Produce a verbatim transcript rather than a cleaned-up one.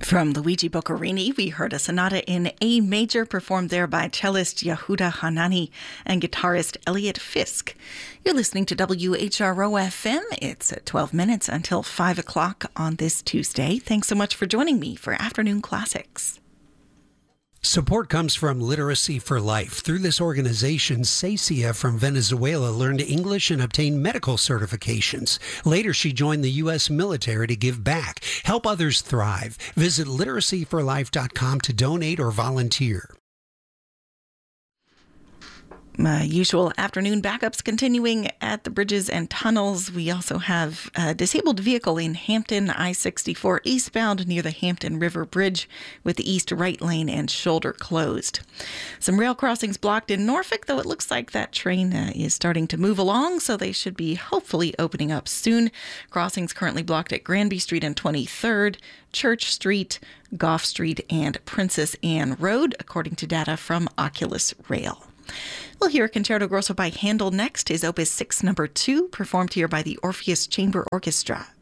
From Luigi Boccherini, we heard a sonata in A major performed there by cellist Yehuda Hanani and guitarist Elliot Fisk. You're listening to W H R O F M. It's twelve minutes until five o'clock on this Tuesday. Thanks so much for joining me for Afternoon Classics. Support comes from Literacy for Life. Through this organization, Cecia from Venezuela learned English and obtained medical certifications. Later, she joined the U S military to give back. Help others thrive. Visit literacy for life dot com to donate or volunteer. My usual afternoon backups continuing at the bridges and tunnels. We also have a disabled vehicle in Hampton, I sixty-four eastbound near the Hampton River Bridge with the east right lane and shoulder closed. Some rail crossings blocked in Norfolk, though it looks like that train uh, is starting to move along, so they should be hopefully opening up soon. Crossings currently blocked at Granby Street and twenty-third, Church Street, Gough Street, and Princess Anne Road, according to data from Oculus Rail. We'll hear Concerto Grosso by Handel next, his Opus six number two, performed here by the Orpheus Chamber Orchestra.